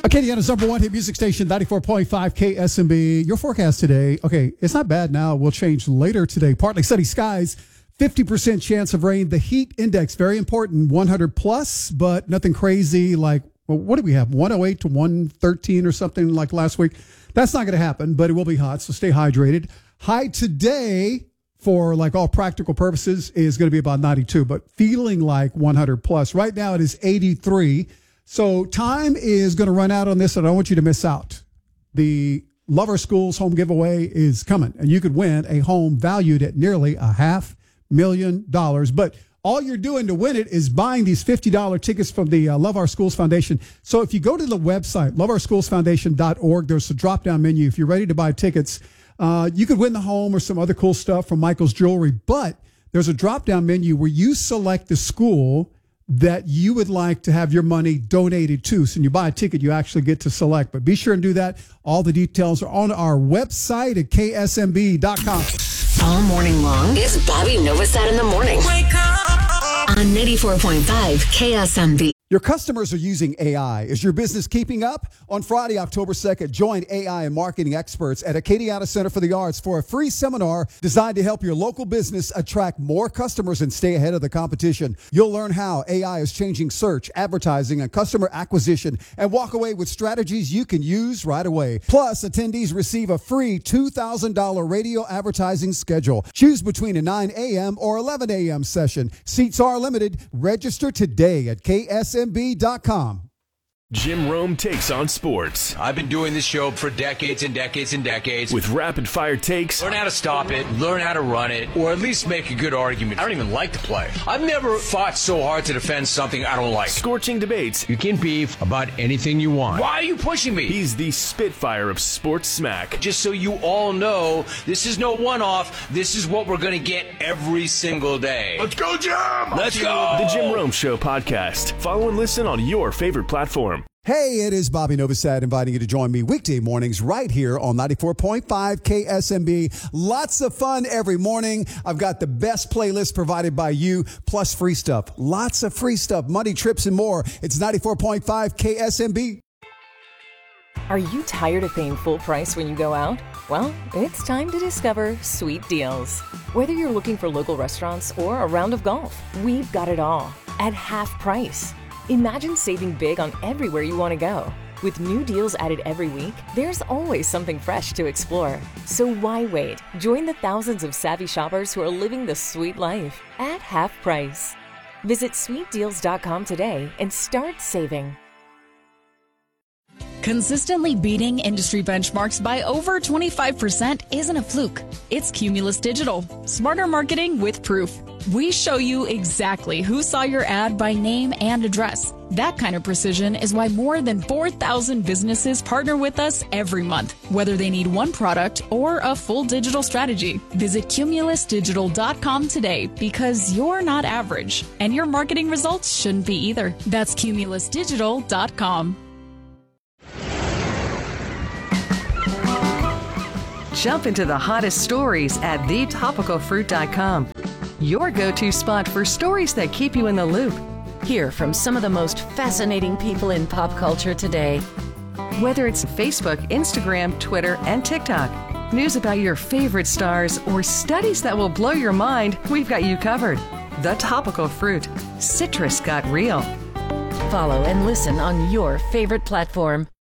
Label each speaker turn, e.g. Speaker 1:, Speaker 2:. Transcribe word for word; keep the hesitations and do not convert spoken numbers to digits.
Speaker 1: Acadiana's number one hit music station, ninety-four point five K S M B. Your forecast today, okay, it's not bad now. We'll change later today. Partly sunny skies, fifty percent chance of rain. The heat index, very important, one hundred plus, but nothing crazy like, well, what do we have, one oh eight to one thirteen or something like last week? That's not going to happen, but it will be hot, so stay hydrated. High today, for like all practical purposes, is going to be about ninety-two, but feeling like one hundred plus. Right now it is eighty-three. So time is going to run out on this, and I don't want you to miss out. The Lover Schools home giveaway is coming, and you could win a home valued at nearly a half million dollars. But all you're doing to win it is buying these fifty dollars tickets from the uh, Love Our Schools Foundation. So if you go to the website, love our schools foundation dot org, there's a drop-down menu. If you're ready to buy tickets, uh, you could win the home or some other cool stuff from Michael's Jewelry. But there's a drop-down menu where you select the school that you would like to have your money donated to. So when you buy a ticket, you actually get to select. But be sure and do that. All the details are on our website at K S M B dot com.
Speaker 2: All morning long, it's Bobby Novosad in the morning. Wake up! On ninety-four point five K S M B.
Speaker 1: Your customers are using A I. Is your business keeping up? On Friday, October second, join A I and marketing experts at Acadiana Center for the Arts for a free seminar designed to help your local business attract more customers and stay ahead of the competition. You'll learn how A I is changing search, advertising, and customer acquisition, and walk away with strategies you can use right away. Plus, attendees receive a free two thousand dollars radio advertising schedule. Choose between a nine a.m. or eleven a.m. session. Seats are limited. Register today at K S M B dot com.
Speaker 3: Jim Rome takes on sports.
Speaker 4: I've been doing this show for decades and decades and decades.
Speaker 3: With rapid-fire takes.
Speaker 4: Learn how to stop it, learn how to run it, or at least make a good argument. I don't even like to play. I've never fought so hard to defend something I don't like.
Speaker 3: Scorching debates.
Speaker 4: You can beef about anything you want. Why are you pushing me?
Speaker 3: He's the Spitfire of sports smack.
Speaker 4: Just so you all know, this is no one-off. This is what we're going to get every single day.
Speaker 5: Let's go, Jim!
Speaker 4: Let's go!
Speaker 3: The Jim Rome Show podcast. Follow and listen on your favorite platform.
Speaker 1: Hey, it is Bobby Novosad inviting you to join me weekday mornings right here on ninety-four point five K S M B. Lots of fun every morning. I've got the best playlist provided by you, plus free stuff. Lots of free stuff, money, trips, and more. It's ninety-four point five K S M B.
Speaker 6: Are you tired of paying full price when you go out? Well, it's time to discover Sweet Deals. Whether you're looking for local restaurants or a round of golf, we've got it all at half price. Imagine saving big on everywhere you want to go. With new deals added every week, there's always something fresh to explore. So why wait? Join the thousands of savvy shoppers who are living the sweet life at half price. Visit sweet deals dot com today and start saving.
Speaker 7: Consistently beating industry benchmarks by over twenty-five percent isn't a fluke. It's Cumulus Digital. Smarter marketing with proof. We show you exactly who saw your ad by name and address. That kind of precision is why more than four thousand businesses partner with us every month, whether they need one product or a full digital strategy. Visit cumulus digital dot com today because you're not average, and your marketing results shouldn't be either. That's cumulus digital dot com.
Speaker 8: Jump into the hottest stories at the topical fruit dot com. Your go-to spot for stories that keep you in the loop.
Speaker 2: Hear from some of the most fascinating people in pop culture today.
Speaker 8: Whether it's Facebook, Instagram, Twitter, and TikTok, news about your favorite stars, or studies that will blow your mind, we've got you covered. The Topical Fruit. Citrus got real.
Speaker 2: Follow and listen on your favorite platform.